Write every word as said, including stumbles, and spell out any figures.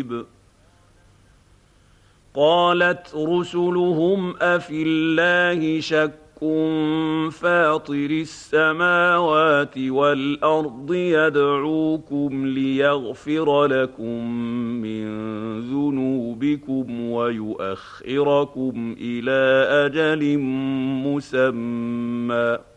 غائب. قالت رسلهم أفي الله شك فاطر السماوات والأرض يدعوكم ليغفر لكم من ذنوبكم ويؤخركم إلى أجل مسمى